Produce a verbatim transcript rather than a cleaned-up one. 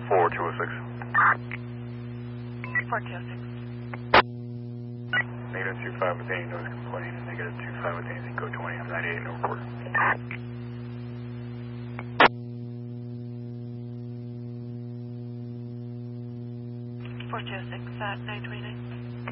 four two oh six. four two oh six. Negative two five with any noise complaining, and negative two five with anything code twenty. I'm ninety-eight, no report. four two oh six at nine twenty-nine.